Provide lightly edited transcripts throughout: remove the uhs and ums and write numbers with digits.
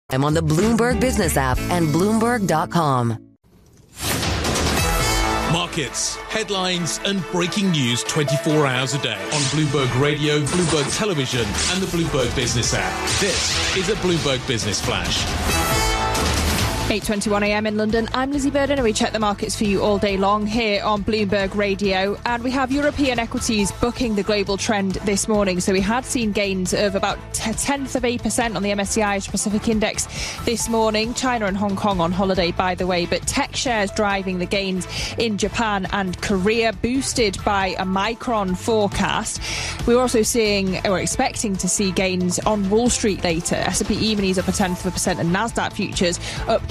I'm on the Bloomberg Business app and Bloomberg.com. Markets, headlines and breaking news 24 hours a day on Bloomberg Radio, Bloomberg Television and the Bloomberg Business app. This is a Bloomberg Business Flash. 8:21 a.m. in London. I'm Lizzie Burden and we check the markets for you all day long here on Bloomberg Radio. And we have European equities booking the global trend this morning. So we had seen gains of about 0.1% on the MSCI Asia Pacific Index this morning. China and Hong Kong on holiday, by the way. But tech shares driving the gains in Japan and Korea, boosted by a Micron forecast. We're also seeing, or expecting to see, gains on Wall Street later. S&P E-minis up 0.1% and NASDAQ futures up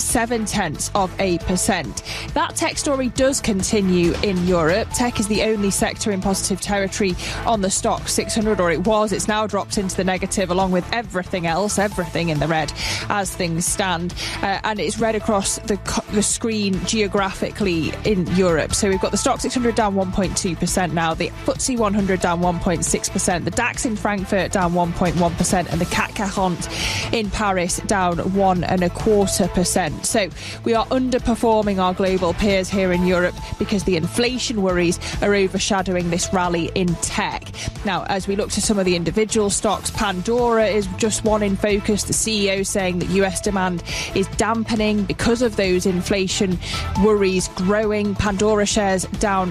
0.7%. That tech story does continue in Europe. Tech is the only sector in positive territory on the stock 600, or it was. It's now dropped into the negative along with everything else, everything in the red as things stand. And it's red across the screen geographically in Europe. So we've got the stock 600 down 1.2% now, the FTSE 100 down 1.6%, the DAX in Frankfurt down 1.1%, and the CAC 40 in Paris down 1.25%. So we are underperforming our global peers here in Europe because the inflation worries are overshadowing this rally in tech. Now, as we look to some of the individual stocks, Pandora is just one in focus. The CEO saying that US demand is dampening because of those inflation worries growing. Pandora shares down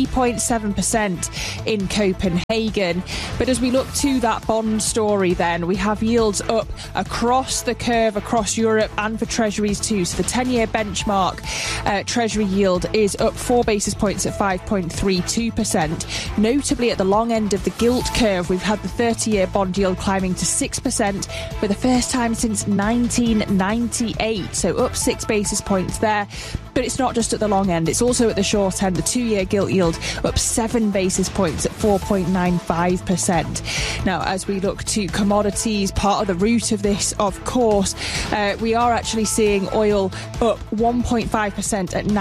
3.7% in Copenhagen. But as we look to that bond story then, we have yields up across the curve, across Europe and for treasuries too. So the 10-year benchmark Treasury yield is up 4 basis points at 5.32%. Notably, at the long end of the gilt curve, we've had the 30-year bond yield climbing to 6% for the first time since 1998. So up 6 basis points there. But it's not just at the long end, it's also at the short end. The 2-year gilt yield up 7 basis points at 4.95%. Now, as we look to commodities, part of the root of this, of course, we are actually seeing oil up 1.5% at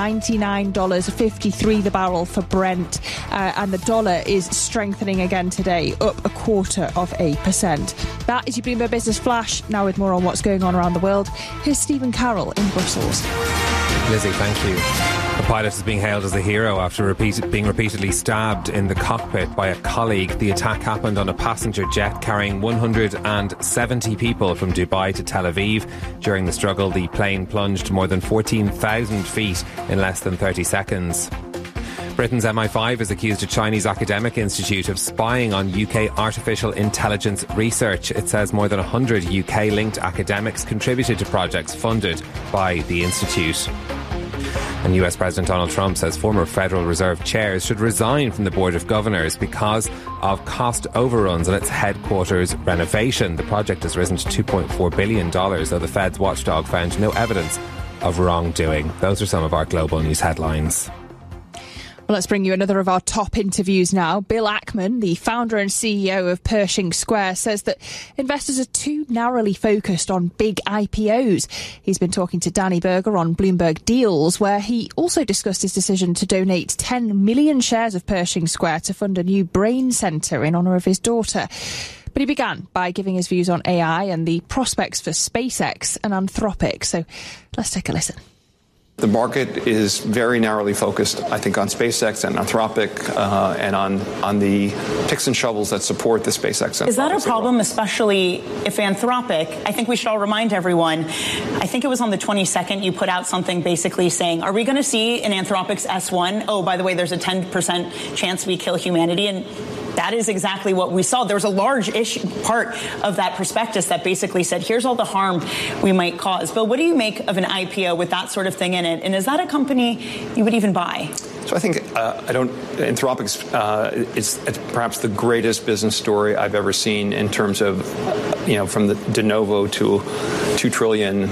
$99.53 the barrel for Brent. And the dollar is strengthening again today, up 0.25%. That is your Bloomberg Business Flash. Now with more on what's going on around the world, here's Stephen Carroll in Brussels. Lizzie, thank you. The pilot is being hailed as a hero after being repeatedly stabbed in the cockpit by a colleague. The attack happened on a passenger jet carrying 170 people from Dubai to Tel Aviv. During the struggle, the plane plunged more than 14,000 feet in less than 30 seconds. Britain's MI5 has accused a Chinese academic institute of spying on UK artificial intelligence research. It says more than 100 UK-linked academics contributed to projects funded by the institute. And US President Donald Trump says former Federal Reserve chairs should resign from the Board of Governors because of cost overruns on its headquarters renovation. The project has risen to $2.4 billion, though the Fed's watchdog found no evidence of wrongdoing. Those are some of our global news headlines. Well, let's bring you another of our top interviews now. Bill Ackman, the founder and CEO of Pershing Square, says that investors are too narrowly focused on big IPOs. He's been talking to Danny Berger on Bloomberg Deals, where he also discussed his decision to donate 10 million shares of Pershing Square to fund a new brain centre in honour of his daughter. But he began by giving his views on AI and the prospects for SpaceX and Anthropic. So let's take a listen. The market is very narrowly focused, I think, on SpaceX and Anthropic and on the picks and shovels that support the SpaceX. Is that a problem, especially if Anthropic, I think we should all remind everyone, I think it was on the 22nd you put out something basically saying, are we going to see in Anthropic's S1, oh, by the way, there's a 10% chance we kill humanity? And that is exactly what we saw. There was a large part of that prospectus that basically said, here's all the harm we might cause. But what do you make of an IPO with that sort of thing in it? And is that a company you would even buy? So I think Anthropic's it's perhaps the greatest business story I've ever seen in terms of, from the de novo to $2 trillion.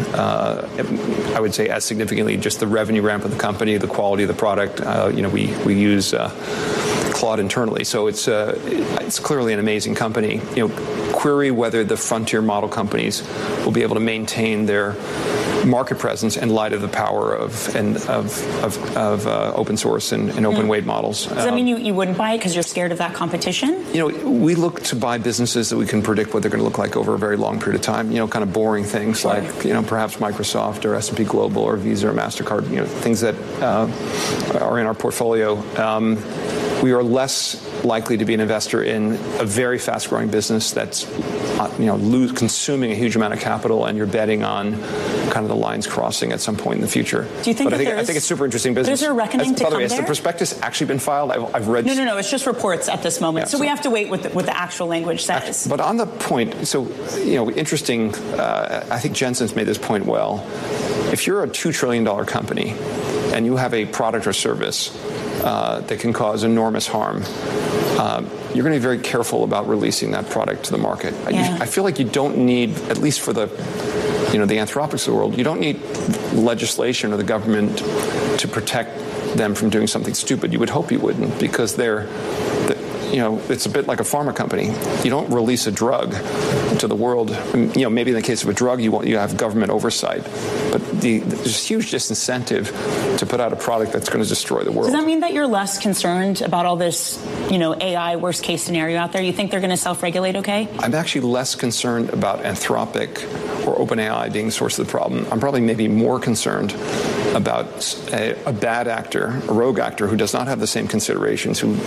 I would say as significantly just the revenue ramp of the company, the quality of the product. We use Claude internally, so it's clearly an amazing company. query whether the frontier model companies will be able to maintain their market presence in light of the power of open source and open weight models. Does that mean you wouldn't buy it because you're scared of that competition? We look to buy businesses that we can predict what they're going to look like over a very long period of time. Kind of boring things like perhaps Microsoft or S&P Global or Visa or MasterCard. Things that are in our portfolio. We are less likely to be an investor in a very fast-growing business that's consuming a huge amount of capital, and you're betting on kind of the lines crossing at some point in the future. Do you think? But I think it's super interesting business. Is there a reckoning to come there? Has the prospectus actually been filed? I've read. No. It's just reports at this moment. Yeah, so we have to wait what the actual language says. But on the point, interesting. I think Jensen's made this point well. If you're a $2 trillion company and you have a product or service that can cause enormous harm, you're going to be very careful about releasing that product to the market. I feel like you don't need, at least for the Anthropics of the world, you don't need legislation or the government to protect them from doing something stupid. You would hope you wouldn't, because it's a bit like a pharma company. You don't release a drug to the world. Maybe in the case of a drug, you have government oversight, but there's huge disincentive to put out a product that's going to destroy the world. Does that mean that you're less concerned about all this, AI worst case scenario out there? You think they're going to self-regulate okay? I'm actually less concerned about Anthropic or OpenAI being the source of the problem. I'm probably maybe more concerned about a bad actor, a rogue actor who does not have the same considerations, who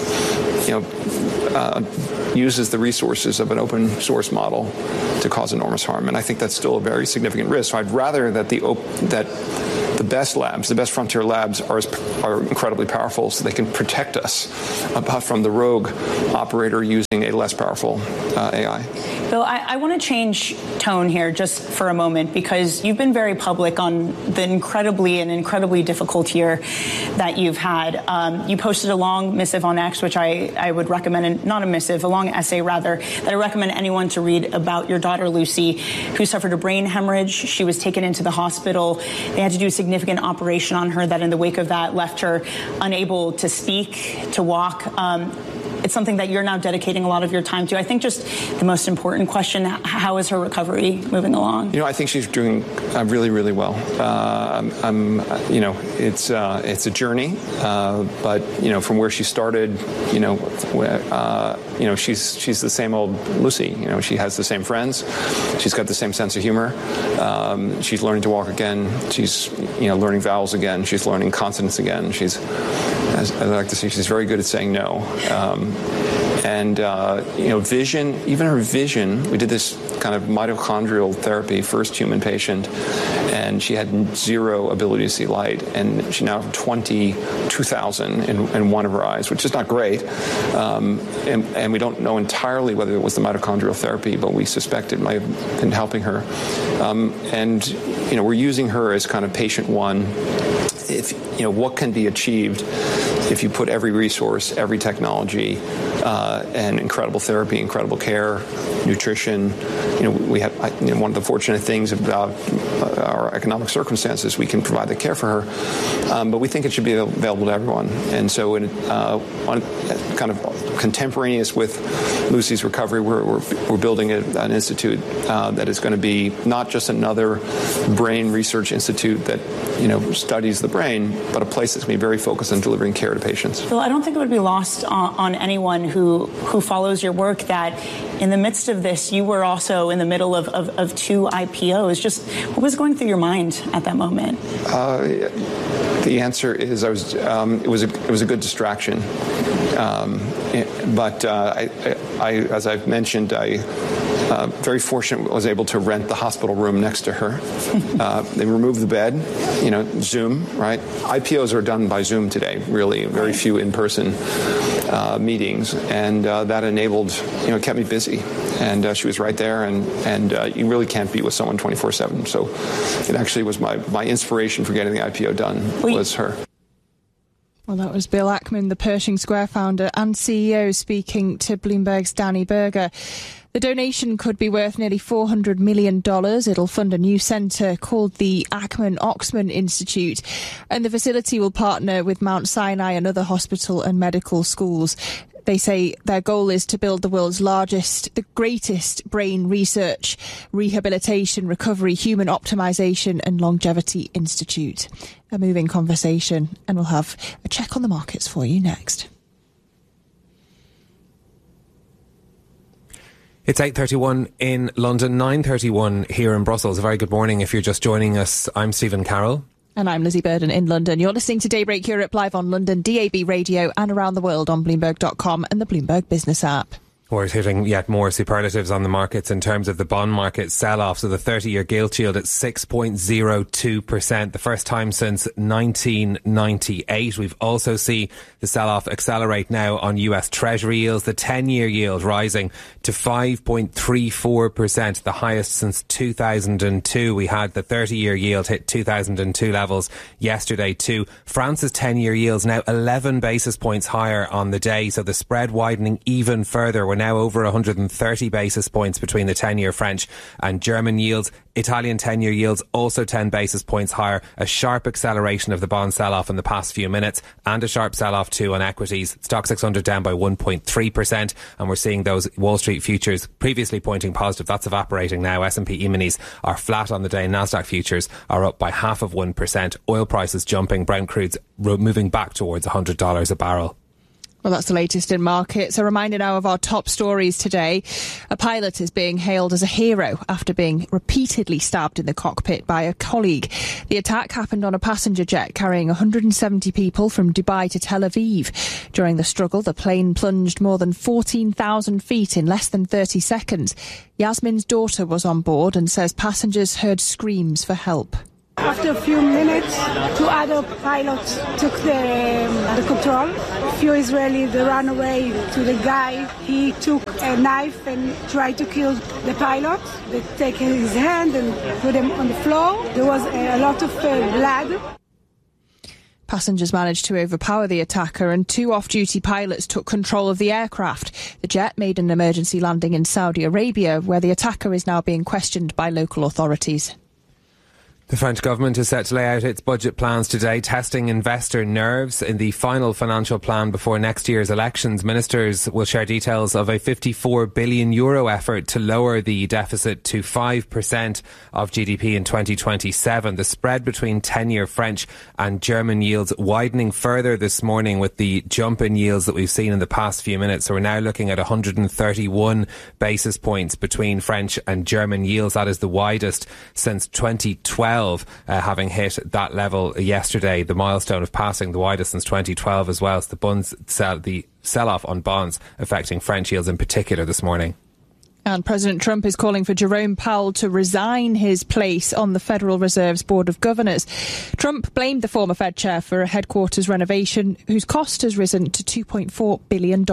uses the resources of an open source model to cause enormous harm. And I think that's still a very significant risk. So I'd rather that the best labs, the best frontier labs are incredibly powerful, so they can protect us from the rogue operator using a less powerful AI. Bill, I want to change tone here just for a moment, because you've been very public on the incredibly difficult year that you've had. You posted a long missive on X, which I would recommend, not a missive, a long essay rather, that I recommend anyone to read about your daughter Lucy, who suffered a brain hemorrhage. She was taken into the hospital. They had to do a significant operation on her that in the wake of that left her unable to speak, to walk. It's something that you're now dedicating a lot of your time to. I think just the most important question, how is her recovery moving along? I think she's doing really, really well. It's a journey, but, from where she started, she's the same old Lucy. She has the same friends. She's got the same sense of humor. She's learning to walk again. She's, learning vowels again. She's learning consonants again. As I like to say, she's very good at saying no. Vision, even her vision, we did this kind of mitochondrial therapy, first human patient, and she had zero ability to see light, and she now has 22,000 in one of her eyes, which is not great. And we don't know entirely whether it was the mitochondrial therapy, but we suspect it might have been helping her. We're using her as kind of patient one. What can be achieved if you put every resource, every technology, and incredible therapy, incredible care, nutrition. We have one of the fortunate things about our economic circumstances, we can provide the care for her, but we think it should be available to everyone. And so, kind of contemporaneous with Lucy's recovery, we're building an institute that is going to be not just another brain research institute that studies the brain, but a place that's going to be very focused on delivering care to patients. Well, I don't think it would be lost on anyone who follows your work that in the midst of this, you were also in the middle of two IPOs. Just what was going through your mind at that moment? The answer is it was a good distraction. But as I've mentioned, very fortunate was able to rent the hospital room next to her. They removed the bed, Zoom, right? IPOs are done by Zoom today, really, very few in-person meetings, and that enabled, kept me busy. And she was right there, and you really can't be with someone 24/7. So it actually was my inspiration for getting the IPO done was her. Well, that was Bill Ackman, the Pershing Square founder and CEO, speaking to Bloomberg's Danny Berger. The donation could be worth nearly $400 million. It'll fund a new centre called the Ackman-Oxman Institute, and the facility will partner with Mount Sinai and other hospital and medical schools. They say their goal is to build the world's the greatest brain research, rehabilitation, recovery, human optimization and longevity institute. A moving conversation, and we'll have a check on the markets for you next. It's 8:31 in London, 9:31 here in Brussels. A very good morning if you're just joining us. I'm Stephen Carroll. And I'm Lizzie Burden in London. You're listening to Daybreak Europe live on London DAB radio and around the world on Bloomberg.com and the Bloomberg Business app. We're hitting yet more superlatives on the markets in terms of the bond market sell-off. So the 30-year gilt yield at 6.02%, the first time since 1998. We've also seen the sell-off accelerate now on US Treasury yields. The 10-year yield rising to 5.34%, the highest since 2002. We had the 30-year yield hit 2002 levels yesterday too. France's 10-year yields now 11 basis points higher on the day. So the spread widening even further. We're now over 130 basis points between the 10-year French and German yields. Italian 10-year yields also 10 basis points higher. A sharp acceleration of the bond sell-off in the past few minutes, and a sharp sell-off too on equities. Stock 600 down by 1.3%, and we're seeing those Wall Street futures previously pointing positive. That's evaporating now. S&P E-minis are flat on the day. Nasdaq futures are up by 0.5%. Oil prices jumping. Brent crude's moving back towards $100 a barrel. Well, that's the latest in markets. A reminder now of our top stories today. A pilot is being hailed as a hero after being repeatedly stabbed in the cockpit by a colleague. The attack happened on a passenger jet carrying 170 people from Dubai to Tel Aviv. During the struggle, the plane plunged more than 14,000 feet in less than 30 seconds. Yasmin's daughter was on board and says passengers heard screams for help. After a few minutes, two other pilots took the control. A few Israelis, they ran away to the guy. He took a knife and tried to kill the pilot. They take his hand and put him on the floor. There was a lot of blood. Passengers managed to overpower the attacker and two off-duty pilots took control of the aircraft. The jet made an emergency landing in Saudi Arabia, where the attacker is now being questioned by local authorities. The French government is set to lay out its budget plans today, testing investor nerves. In the final financial plan before next year's elections, ministers will share details of a €54 billion effort to lower the deficit to 5% of GDP in 2027. The spread between 10-year French and German yields widening further this morning with the jump in yields that we've seen in the past few minutes. So we're now looking at 131 basis points between French and German yields. That is the widest since 2012. Having hit that level yesterday, the milestone of passing the widest since 2012 as well. So the sell-off on bonds affecting French yields in particular this morning. And President Trump is calling for Jerome Powell to resign his place on the Federal Reserve's Board of Governors. Trump blamed the former Fed chair for a headquarters renovation whose cost has risen to $2.4 billion.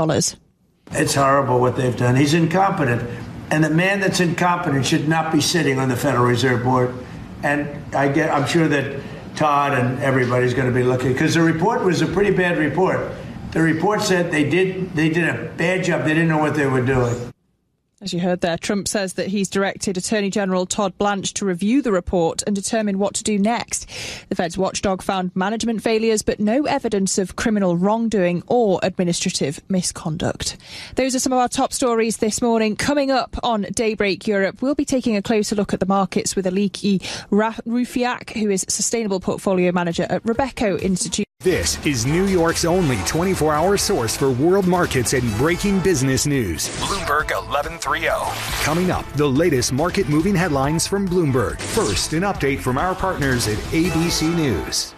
It's horrible what they've done. He's incompetent. And the man that's incompetent should not be sitting on the Federal Reserve Board. And I'm sure that Todd and everybody's going to be looking, because the report was a pretty bad report. The report said they did a bad job. They didn't know what they were doing. As you heard there, Trump says that he's directed Attorney General Todd Blanche to review the report and determine what to do next. The Fed's watchdog found management failures, but no evidence of criminal wrongdoing or administrative misconduct. Those are some of our top stories this morning. Coming up on Daybreak Europe, we'll be taking a closer look at the markets with Aliki Rufiak, who is Sustainable Portfolio Manager at Robeco Institute. This is New York's only 24-hour source for world markets and breaking business news. Bloomberg 1130. Coming up, the latest market-moving headlines from Bloomberg. First, an update from our partners at ABC News.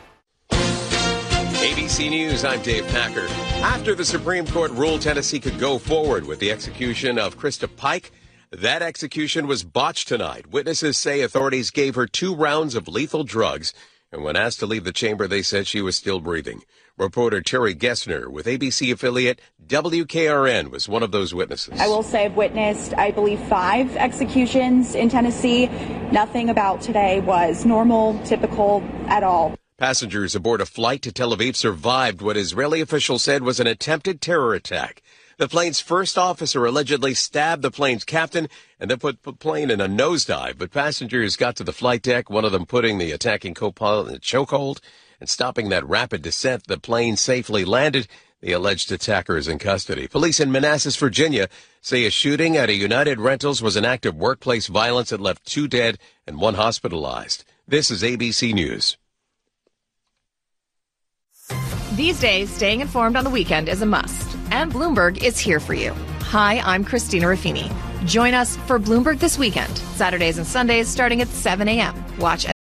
ABC News, I'm Dave Packer. After the Supreme Court ruled Tennessee could go forward with the execution of Krista Pike, that execution was botched tonight. Witnesses say authorities gave her 2 rounds of lethal drugs, and when asked to leave the chamber, they said she was still breathing. Reporter Terry Gessner with ABC affiliate WKRN was one of those witnesses. I will say I've witnessed, I believe, 5 executions in Tennessee. Nothing about today was normal, typical at all. Passengers aboard a flight to Tel Aviv survived what Israeli officials said was an attempted terror attack. The plane's first officer allegedly stabbed the plane's captain and then put the plane in a nosedive. But passengers got to the flight deck, one of them putting the attacking co-pilot in a chokehold and stopping that rapid descent. The plane safely landed. The alleged attacker is in custody. Police in Manassas, Virginia, say a shooting at a United Rentals was an act of workplace violence that left 2 dead and 1 hospitalized. This is ABC News. These days, staying informed on the weekend is a must, and Bloomberg is here for you. Hi, I'm Christina Ruffini. Join us for Bloomberg This Weekend, Saturdays and Sundays starting at 7 a.m. Watch